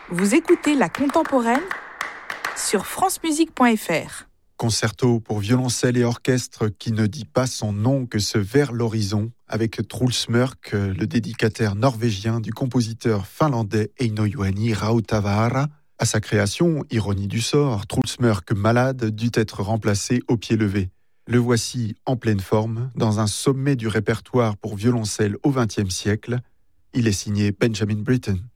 Vous écoutez La Contemporaine sur francemusique.fr. Concerto pour violoncelle et orchestre qui ne dit pas son nom que ce Vers l'horizon, avec Truls Mørk, le dédicataire norvégien du compositeur finlandais Eino-Juhani Rautavaara. À sa création, ironie du sort, Truls Mørk, malade, dut être remplacé au pied levé. Le voici en pleine forme, dans un sommet du répertoire pour violoncelle au XXe siècle. Il est signé Benjamin Britten.